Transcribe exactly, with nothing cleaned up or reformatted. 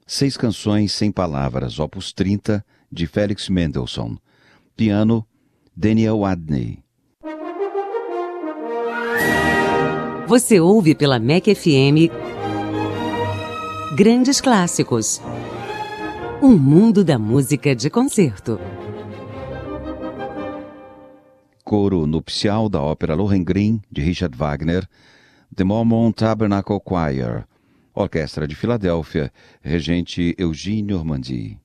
Seis canções sem palavras, opus trinta, de Felix Mendelssohn. Piano, Daniel Wadney. Você ouve pela M E C F M Grandes Clássicos. Um mundo da música de concerto. Coro nupcial da ópera Lohengrin, de Richard Wagner. The Mormon Tabernacle Choir. Orquestra de Filadélfia, regente Eugene Ormandy.